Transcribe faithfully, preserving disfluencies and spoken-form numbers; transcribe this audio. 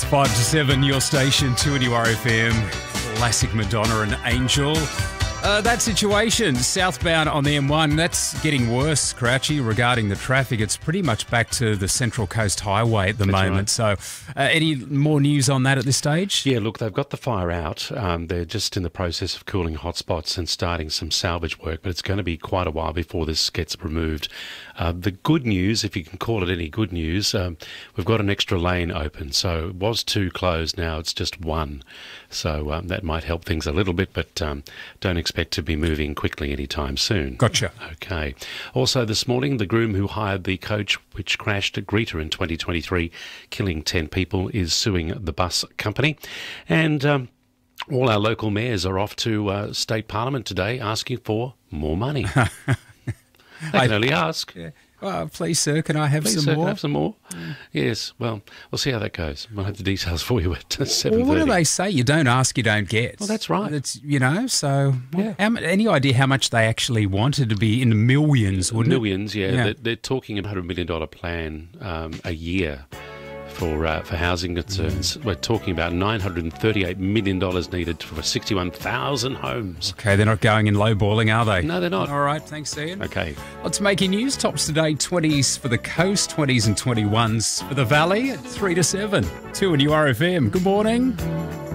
five to seven, your station, two and U R F M, classic Madonna and Angel. Uh, that situation, southbound on the M one, that's getting worse, Crouchy, regarding the traffic. It's pretty much back to the Central Coast Highway at the That's moment. right. So uh, any more news on that at this stage? Yeah, look, they've got the fire out. Um, they're just in the process of cooling hotspots and starting some salvage work, but it's going to be quite a while before this gets removed. Uh, the good news, if you can call it any good news, um, we've got an extra lane open. So it was two closed, now it's just one. So um, that might help things a little bit, but um, don't expect to be moving quickly anytime soon. Gotcha. Okay. Also this morning, the groom who hired the coach which crashed at Greta in twenty twenty-three, killing ten people, is suing the bus company. And um, all our local mayors are off to uh, state parliament today asking for more money. They can only ask. Yeah. Oh, please, sir, can I have Please, some sir, more? Can I have some more? Mm. Yes. Well, we'll see how that goes. We'll have the details for you at seven thirty. Well, what do they say? You don't ask, you don't get. Well, that's right. It's, you know, so Yeah. how, mu- any idea how much they actually wanted to be in the millions, wouldn't Millions, yeah. Yeah. They're, they're talking a one hundred million dollars plan um, a year for uh, for housing concerns. We're talking about nine hundred thirty-eight million dollars needed for sixty-one thousand homes. it? Okay, they're not going in lowballing, are they? No, they're not. All right, thanks, Ian. Okay. What's making news? Tops today, twenties for the coast, twenties and twenty-ones for the valley at three to seven. two and U R F M. Good morning.